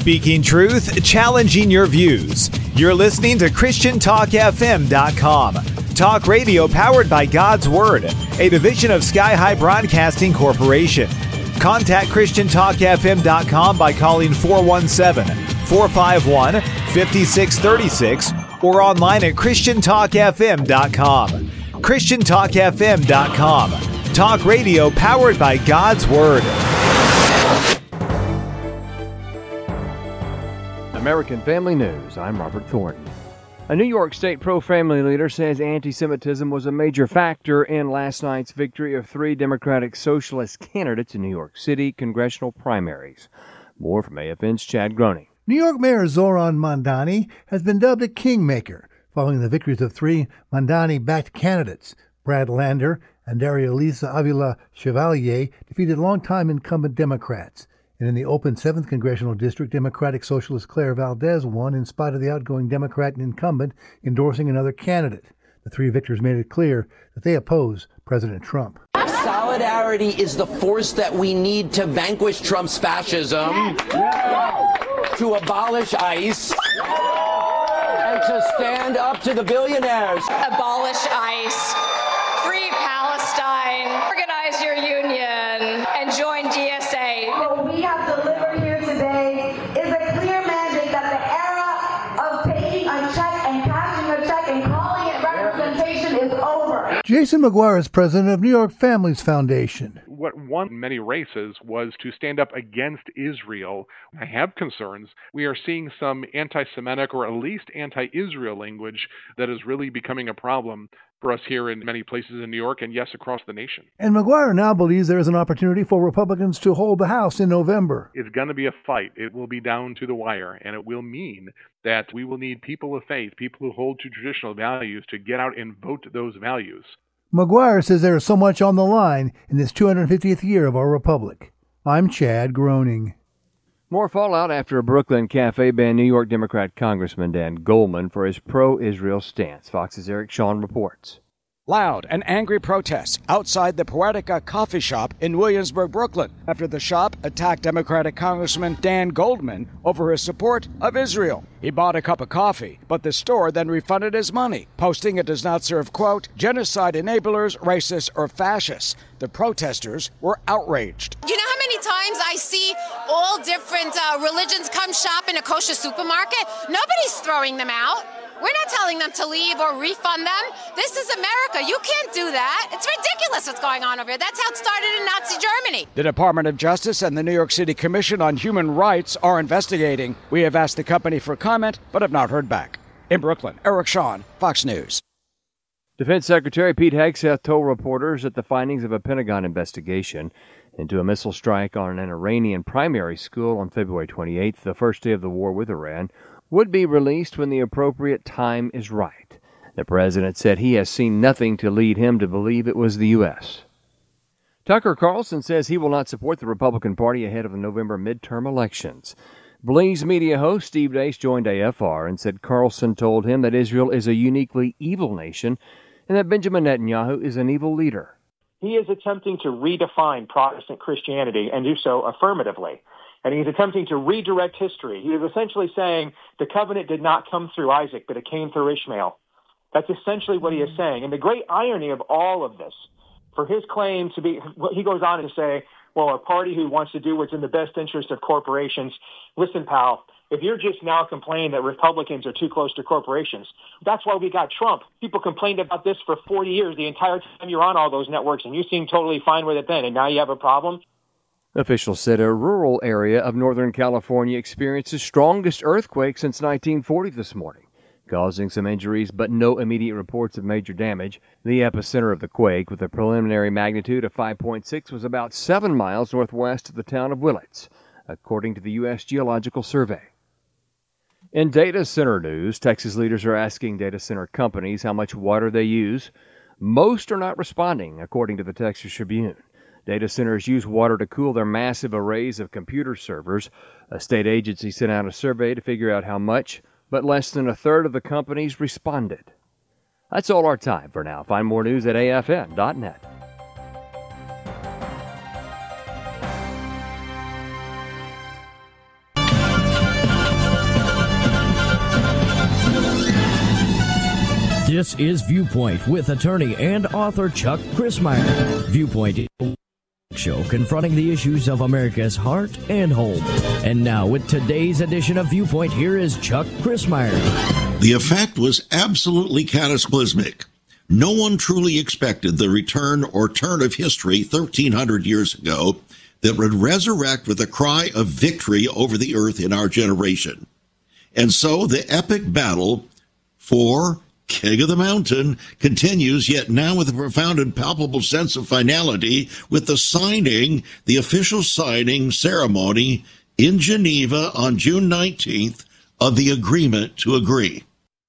Speaking truth, challenging your views. You're listening to ChristianTalkFM.com. Talk radio powered by God's Word, a division of Sky High Broadcasting Corporation. Contact ChristianTalkFM.com by calling 417-451-5636 or online at ChristianTalkFM.com. ChristianTalkFM.com. Talk radio powered by God's Word. American Family News, I'm Robert Thornton. A New York State pro-family leader says anti-Semitism was a major factor in last night's victory of 3 Democratic Socialist candidates in New York City congressional primaries. More from AFN's Chad Groening. New York Mayor Zoran Mandani has been dubbed a kingmaker following the victories of 3 Mandani-backed candidates. Brad Lander and Daria Lisa Avila Chevalier defeated longtime incumbent Democrats. And in the open 7th Congressional District, Democratic Socialist Claire Valdez won in spite of the outgoing Democrat incumbent endorsing another candidate. The 3 victors made it clear that they oppose President Trump. Solidarity is the force that we need to vanquish Trump's fascism, to abolish ICE, and to stand up to the billionaires. Abolish ICE, free Palestine, organize your union, and join GSA. What we have delivered here today is a clear mandate that the era of taking a check and cashing a check and calling it representation is over. Jason McGuire is president of New York Families Foundation. What won many races was to stand up against Israel. I have concerns. We are seeing some anti-Semitic or at least anti-Israel language that is really becoming a problem for us here in many places in New York and, yes, across the nation. And McGuire now believes there is an opportunity for Republicans to hold the House in November. It's going to be a fight. It will be down to the wire, and it will mean that we will need people of faith, people who hold to traditional values, to get out and vote those values. McGuire says there is so much on the line in this 250th year of our republic. I'm Chad Groening. More fallout after a Brooklyn cafe banned New York Democrat Congressman Dan Goldman for his pro-Israel stance. Fox's Eric Shawn reports. Loud and angry protests outside the Poetica coffee shop in Williamsburg, Brooklyn, after the shop attacked Democratic Congressman Dan Goldman over his support of Israel. He bought a cup of coffee, but the store then refunded his money, posting it does not serve, quote, genocide enablers, racists, or fascists. The protesters were outraged. You know how many times I see all different religions come shop in a kosher supermarket? Nobody's throwing them out. We're not telling them to leave or refund them. This is America. You can't do that. It's ridiculous what's going on over here. That's how it started in Nazi Germany. The Department of Justice and the New York City Commission on Human Rights are investigating. We have asked the company for comment, but have not heard back. In Brooklyn, Eric Shawn, Fox News. Defense Secretary Pete Hegseth told reporters that the findings of a Pentagon investigation into a missile strike on an Iranian primary school on February 28th, the first day of the war with Iran, would be released when the appropriate time is right. The president said he has seen nothing to lead him to believe it was the U.S. Tucker Carlson says he will not support the Republican Party ahead of the November midterm elections. Blaze Media host Steve Deace joined AFR and said Carlson told him that Israel is a uniquely evil nation and that Benjamin Netanyahu is an evil leader. He is attempting to redefine Protestant Christianity and do so affirmatively. And he's attempting to redirect history. He is essentially saying the covenant did not come through Isaac, but it came through Ishmael. That's essentially what he is saying. And the great irony of all of this, for his claim to be, he goes on to say, well, a party who wants to do what's in the best interest of corporations. Listen, pal, if you're just now complaining that Republicans are too close to corporations, that's why we got Trump. People complained about this for 40 years, the entire time you're on all those networks, and you seem totally fine with it then, and now you have a problem? Officials said a rural area of Northern California experienced the strongest earthquake since 1940 this morning, causing some injuries but no immediate reports of major damage. The epicenter of the quake, with a preliminary magnitude of 5.6, was about 7 miles northwest of the town of Willits, according to the U.S. Geological Survey. In data center news, Texas leaders are asking data center companies how much water they use. Most are not responding, according to the Texas Tribune. Data centers use water to cool their massive arrays of computer servers. A state agency sent out a survey to figure out how much, but less than a third of the companies responded. That's all our time for now. Find more news at afn.net. This is Viewpoint with attorney and author Chuck Crismier. Viewpoint show confronting the issues of America's heart and home. And now with today's edition of Viewpoint, here is Chuck Crismier. The effect was absolutely cataclysmic. No one truly expected the return or turn of history 1,300 years ago that would resurrect with a cry of victory over the earth in our generation. And so the epic battle for King of the Mountain continues, yet now with a profound and palpable sense of finality, with the official signing ceremony in Geneva on June 19th of the agreement to agree.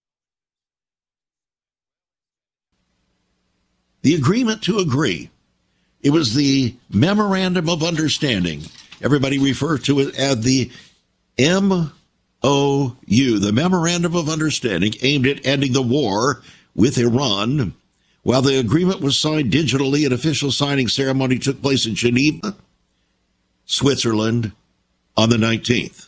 The agreement to agree. It was the Memorandum of Understanding. Everybody refers to it as the MOU, the Memorandum of Understanding aimed at ending the war with Iran. While the agreement was signed digitally, an official signing ceremony took place in Geneva, Switzerland, on the 19th.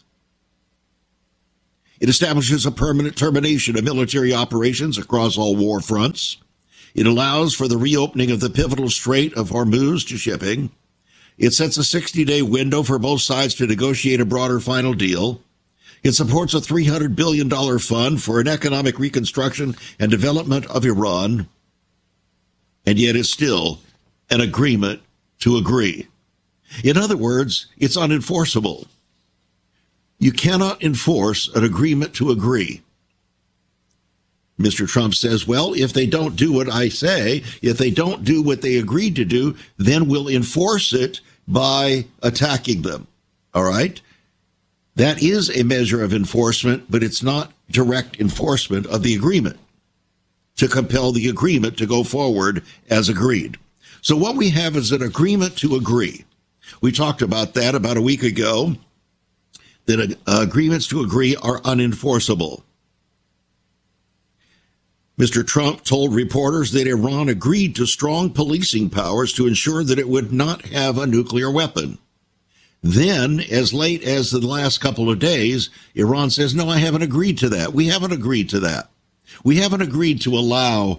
It establishes a permanent termination of military operations across all war fronts. It allows for the reopening of the pivotal Strait of Hormuz to shipping. It sets a 60-day window for both sides to negotiate a broader final deal. It supports a $300 billion fund for an economic reconstruction and development of Iran. And yet it's still an agreement to agree. In other words, it's unenforceable. You cannot enforce an agreement to agree. Mr. Trump says, well, if they don't do what I say, if they don't do what they agreed to do, then we'll enforce it by attacking them. All right? That is a measure of enforcement, but it's not direct enforcement of the agreement to compel the agreement to go forward as agreed. So what we have is an agreement to agree. We talked about that about a week ago, that agreements to agree are unenforceable. Mr. Trump told reporters that Iran agreed to strong policing powers to ensure that it would not have a nuclear weapon. Then, as late as the last couple of days, Iran says, no, I haven't agreed to that. We haven't agreed to that. We haven't agreed to allow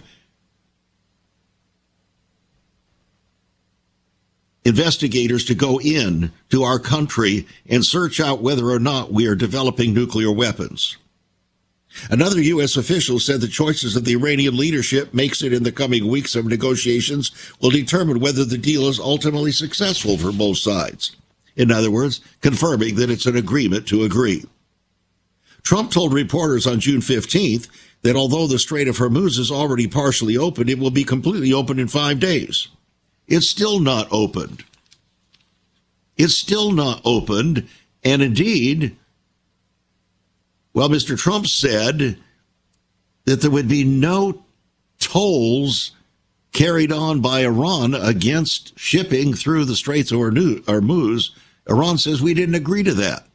investigators to go in to our country and search out whether or not we are developing nuclear weapons. Another U.S. official said the choices of the Iranian leadership makes it in the coming weeks of negotiations will determine whether the deal is ultimately successful for both sides. In other words, confirming that it's an agreement to agree. Trump told reporters on June 15th that although the Strait of Hormuz is already partially open, it will be completely open in 5 days. It's still not opened. It's still not opened, and indeed, well, Mr. Trump said that there would be no tolls carried on by Iran against shipping through the Straits of Hormuz. Iran says we didn't agree to that.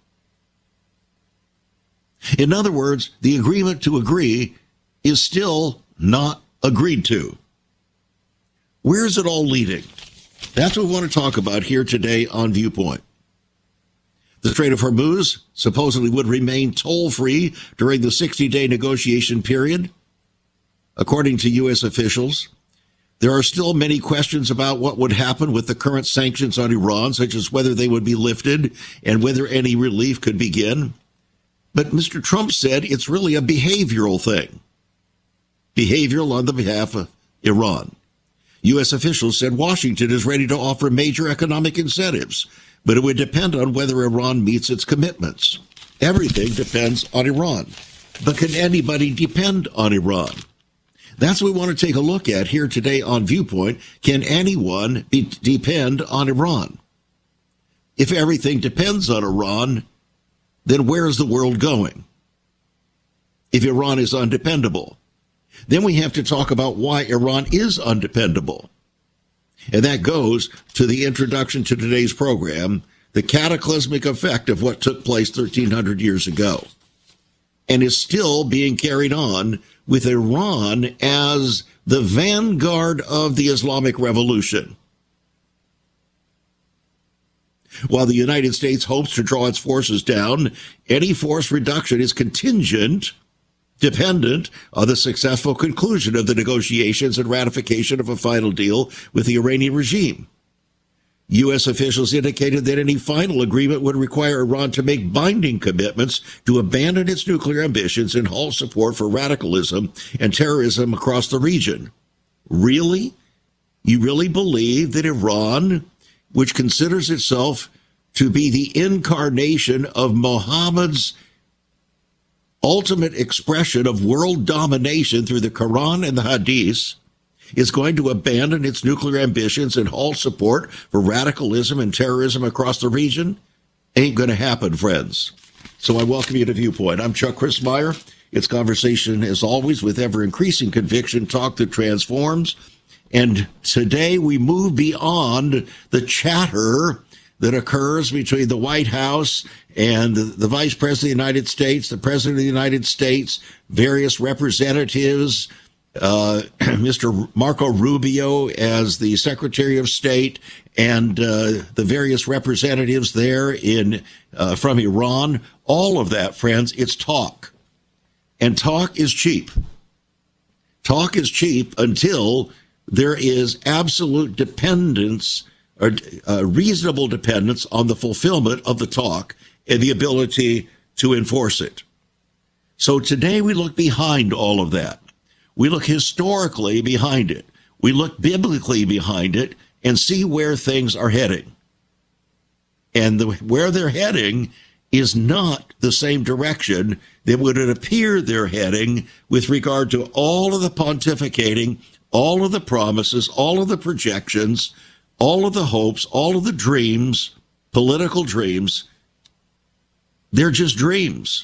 In other words, the agreement to agree is still not agreed to. Where is it all leading? That's what we want to talk about here today on Viewpoint. The Strait of Hormuz supposedly would remain toll-free during the 60-day negotiation period. According to U.S. officials, there are still many questions about what would happen with the current sanctions on Iran, such as whether they would be lifted and whether any relief could begin. But Mr. Trump said it's really a behavioral thing. Behavioral on the behalf of Iran. U.S. officials said Washington is ready to offer major economic incentives, but it would depend on whether Iran meets its commitments. Everything depends on Iran. But can anybody depend on Iran? That's what we want to take a look at here today on Viewpoint. Can anyone depend on Iran? If everything depends on Iran, then where is the world going? If Iran is undependable, then we have to talk about why Iran is undependable. And that goes to the introduction to today's program, the cataclysmic effect of what took place 1,300 years ago, and is still being carried on with Iran as the vanguard of the Islamic Revolution. While the United States hopes to draw its forces down, any force reduction is contingent dependent on the successful conclusion of the negotiations and ratification of a final deal with the Iranian regime. U.S. officials indicated that any final agreement would require Iran to make binding commitments to abandon its nuclear ambitions and halt support for radicalism and terrorism across the region. Really? You really believe that Iran, which considers itself to be the incarnation of Muhammad's ultimate expression of world domination through the Quran and the Hadith, is going to abandon its nuclear ambitions and halt support for radicalism and terrorism across the region? Ain't going to happen, friends. So I welcome you to Viewpoint. I'm Chuck Crismier. It's conversation, as always, with ever-increasing conviction, talk that transforms. And today we move beyond the chatter that occurs between the White House and the Vice President of the United States, the President of the United States, various representatives, Mr. Marco Rubio as the Secretary of State, and the various representatives there from Iran. All of that, friends, it's talk. And talk is cheap. Talk is cheap until there is absolute dependence or reasonable dependence on the fulfillment of the talk and the ability to enforce it. So today we look behind all of that. We look historically behind it. We look biblically behind it and see where things are heading. And where they're heading is not the same direction that would appear they're heading with regard to all of the pontificating, all of the promises, all of the projections, all of the hopes, all of the dreams, political dreams. They're just dreams.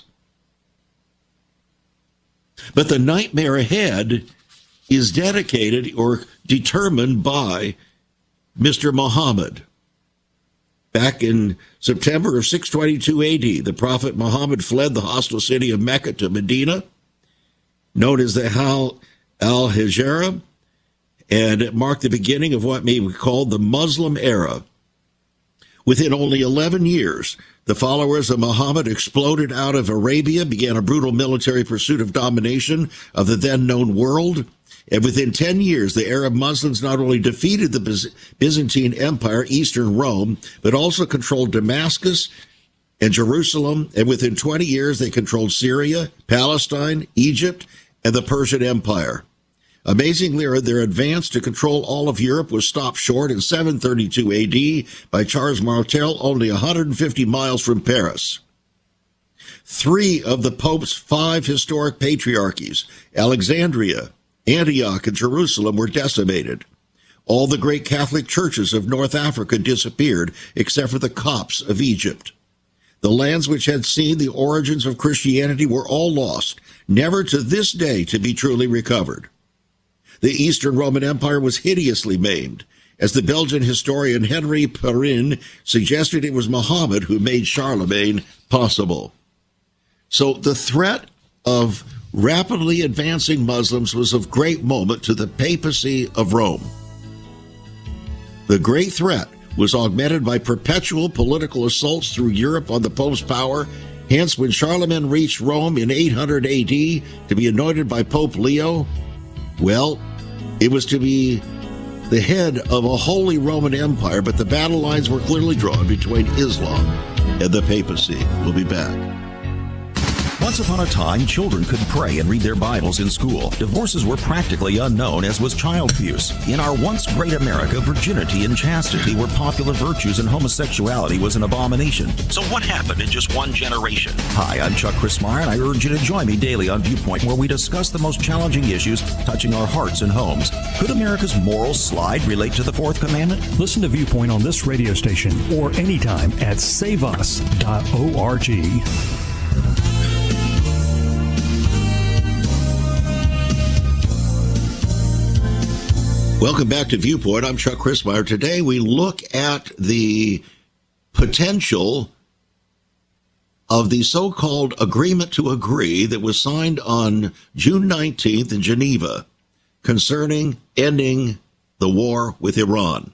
But the nightmare ahead is dedicated or determined by Mr. Muhammad. Back in September of 622 AD, the Prophet Muhammad fled the hostile city of Mecca to Medina, known as the Al-Hijra, and it marked the beginning of what may be called the Muslim era. Within only 11 years, the followers of Muhammad exploded out of Arabia, began a brutal military pursuit of domination of the then-known world, and within 10 years, the Arab Muslims not only defeated the Byzantine Empire, Eastern Rome, but also controlled Damascus and Jerusalem, and within 20 years, they controlled Syria, Palestine, Egypt, and the Persian Empire. Amazingly, their advance to control all of Europe was stopped short in 732 AD by Charles Martel, only 150 miles from Paris. 3 of the Pope's 5 historic patriarchies, Alexandria, Antioch, and Jerusalem, were decimated. All the great Catholic churches of North Africa disappeared, except for the Copts of Egypt. The lands which had seen the origins of Christianity were all lost, never to this day to be truly recovered. The Eastern Roman Empire was hideously maimed. As the Belgian historian Henri Perrin suggested, it was Muhammad who made Charlemagne possible. So the threat of rapidly advancing Muslims was of great moment to the papacy of Rome. The great threat was augmented by perpetual political assaults through Europe on the Pope's power. Hence, when Charlemagne reached Rome in 800 AD to be anointed by Pope Leo, well, it was to be the head of a holy Roman Empire, but the battle lines were clearly drawn between Islam and the papacy. We'll be back. Once upon a time, children could pray and read their Bibles in school. Divorces were practically unknown, as was child abuse. In our once great America, virginity and chastity were popular virtues and homosexuality was an abomination. So what happened in just one generation? Hi, I'm Chuck Crismier, and I urge you to join me daily on Viewpoint, where we discuss the most challenging issues touching our hearts and homes. Could America's moral slide relate to the Fourth Commandment? Listen to Viewpoint on this radio station or anytime at saveus.org. Welcome back to Viewpoint. I'm Chuck Crismier. Today we look at the potential of the so-called agreement to agree that was signed on June 19th in Geneva concerning ending the war with Iran.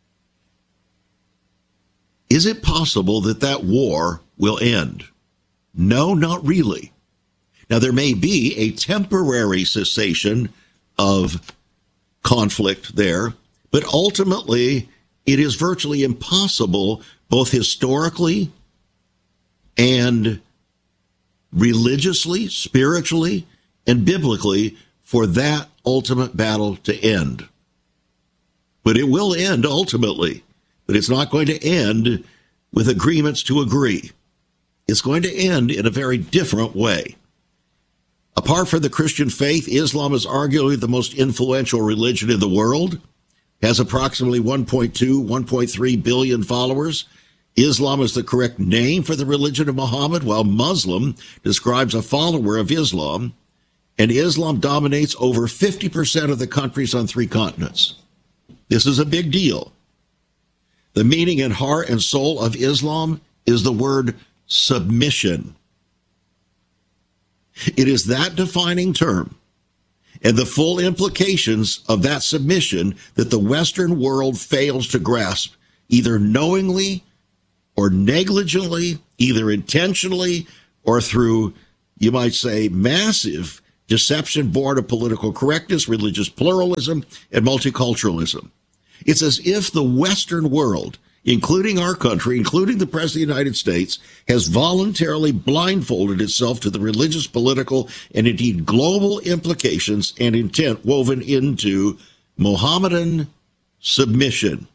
Is it possible that that war will end? No, not really. Now, there may be a temporary cessation of conflict there, but ultimately it is virtually impossible, both historically and religiously, spiritually, and biblically, for that ultimate battle to end. But it will end ultimately, but it's not going to end with agreements to agree. It's going to end in a very different way. Apart from the Christian faith, Islam is arguably the most influential religion in the world, has approximately 1.2, 1.3 billion followers. Islam is the correct name for the religion of Muhammad, while Muslim describes a follower of Islam, and Islam dominates over 50% of the countries on 3 continents. This is a big deal. The meaning and heart and soul of Islam is the word submission. It is that defining term and the full implications of that submission that the Western world fails to grasp, either knowingly or negligently, either intentionally or through, you might say, massive deception born of political correctness, religious pluralism, and multiculturalism. It's as if the Western world, including our country, including the President of the United States, has voluntarily blindfolded itself to the religious, political, and indeed global implications and intent woven into Mohammedan submission.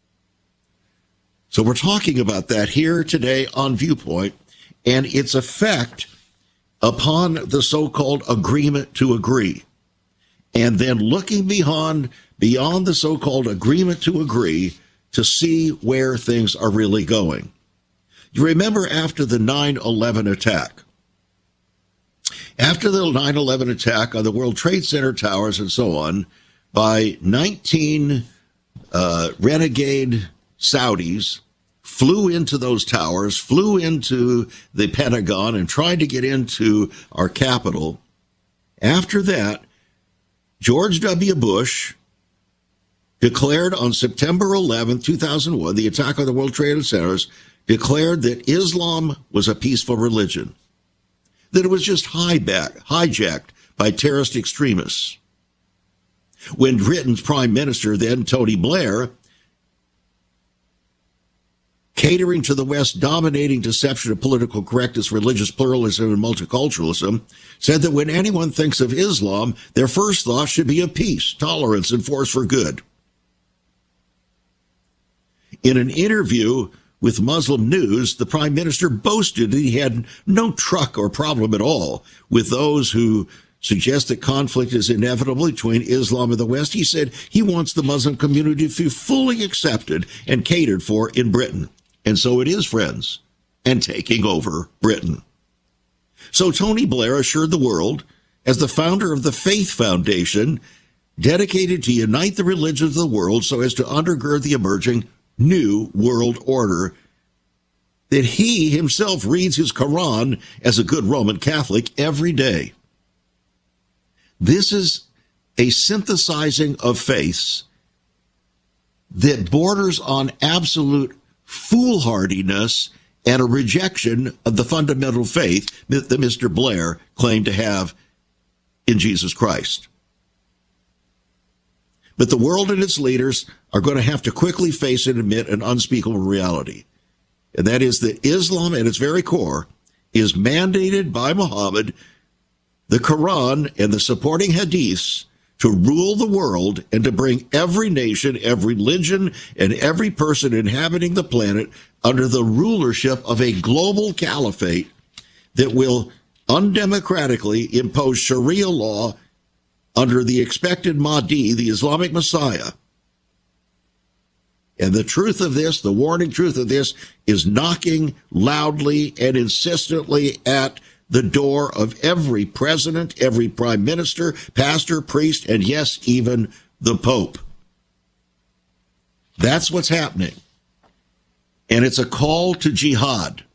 So we're talking about that here today on Viewpoint and its effect upon the so-called agreement to agree. And then looking beyond the so-called agreement to agree to see where things are really going. You remember after the 9/11 attack. After the 9/11 attack on the World Trade Center towers and so on, by 19 renegade Saudis flew into those towers, flew into the Pentagon, and tried to get into our Capitol. After that, George W. Bush declared on September 11, 2001, the attack on the World Trade Centers, declared that Islam was a peaceful religion, that it was just hijacked by terrorist extremists. When Britain's Prime Minister, then Tony Blair, catering to the West's dominating deception of political correctness, religious pluralism, and multiculturalism, said that when anyone thinks of Islam, their first thought should be of peace, tolerance, and force for good. In an interview with Muslim News, the Prime Minister boasted that he had no truck or problem at all with those who suggest that conflict is inevitable between Islam and the West. He said he wants the Muslim community to be fully accepted and catered for in Britain. And so it is, friends, and taking over Britain. So Tony Blair assured the world, as the founder of the Faith Foundation, dedicated to unite the religions of the world so as to undergird the emerging new world order, that he himself reads his Quran as a good Roman Catholic every day. This is a synthesizing of faiths that borders on absolute foolhardiness and a rejection of the fundamental faith that Mr. Blair claimed to have in Jesus Christ. But the world and its leaders are going to have to quickly face and admit an unspeakable reality. And that is that Islam at its very core is mandated by Muhammad, the Quran, and the supporting hadiths to rule the world and to bring every nation, every religion, and every person inhabiting the planet under the rulership of a global caliphate that will undemocratically impose Sharia law under the expected Mahdi, the Islamic Messiah. And the truth of this, the warning truth of this, is knocking loudly and insistently at the door of every president, every prime minister, pastor, priest, and yes, even the Pope. That's what's happening. And it's a call to jihad.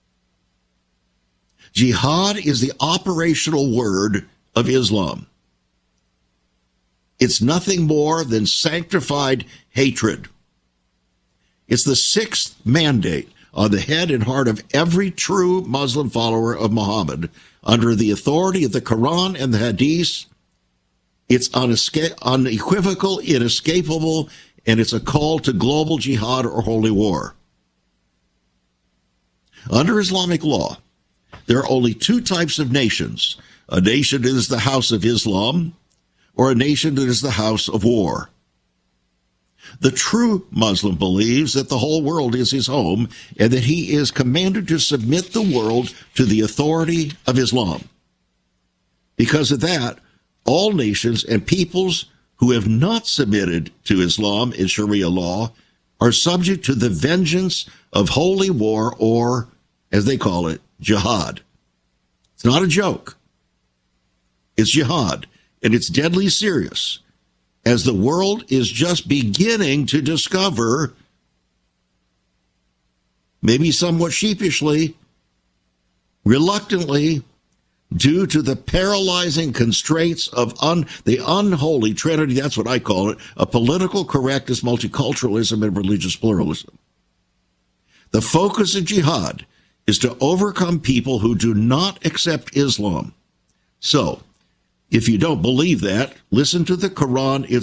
Jihad is the operational word of Islam. It's nothing more than sanctified hatred. It's the sixth mandate on the head and heart of every true Muslim follower of Muhammad under the authority of the Quran and the Hadith. It's unequivocal, inescapable, and it's a call to global jihad or holy war. Under Islamic law, there are only two types of nations. A nation that is the house of Islam, or a nation that is the house of war. The true Muslim believes that the whole world is his home and that he is commanded to submit the world to the authority of Islam. Because of that, all nations and peoples who have not submitted to Islam and Sharia law are subject to the vengeance of holy war, or, as they call it, jihad. It's not a joke. It's jihad, and it's deadly serious, as the world is just beginning to discover, maybe somewhat sheepishly, reluctantly, due to the paralyzing constraints of the unholy trinity, that's what I call it, of political correctness, multiculturalism, and religious pluralism. The focus of jihad is to overcome people who do not accept Islam. So, if you don't believe that, listen to the Quran.